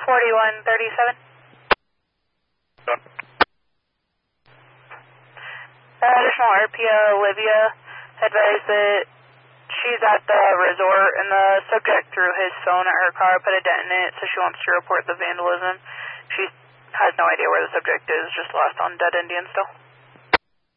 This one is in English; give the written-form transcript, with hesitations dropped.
4137. Additional RPO, Olivia, advised that she's at the resort and the subject threw his phone at her car, put a dent in it, so she wants to report the vandalism. She has no idea where the subject is, just lost on Dead Indian still.